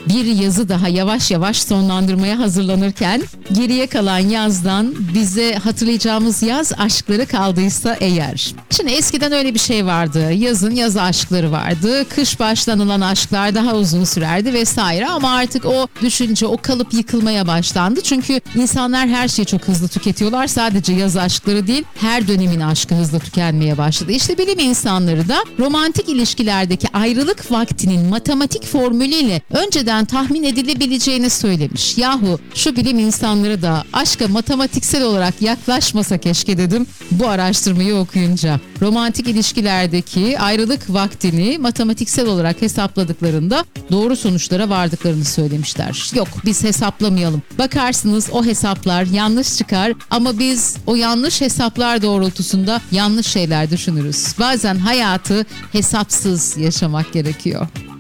bir yazı daha yavaş yavaş sonlandırmaya hazırlanırken geriye kalan yazdan bize hatırlayacağımız yaz aşkları kaldıysa eğer. Şimdi eskiden öyle bir şey vardı. Yazın yaz aşkları vardı. Kış başlanılan aşklar daha uzun sürerdi vesaire ama artık o düşünce, o kalıp yıkılmaya başlandı. Çünkü insanlar her şeyi çok hızlı tüketiyorlar. Sadece yaz aşkları değil, her dönemin aşkı hızla tükenmeye başladı. İşte bilim insanları da romantik ilişkilerdeki ayrılık vaktinin matematik formülüyle önceden tahmin edilebileceğini söylemiş. Yahu şu bilim insanları da aşka matematiksel olarak yaklaşmasa keşke dedim bu araştırmayı okuyunca. Romantik ilişkilerdeki ayrılık vaktini matematiksel olarak hesapladıklarında doğru sonuçlara vardıklarını söylemişler. Yok, biz hesaplamayalım. Bakarsınız o hesaplar yanlış çıkar ama biz o yanlış hesaplar doğrultusunda yanlış şeyler düşünürüz. Bazen hayatı hesapsız yaşamak gerekiyor.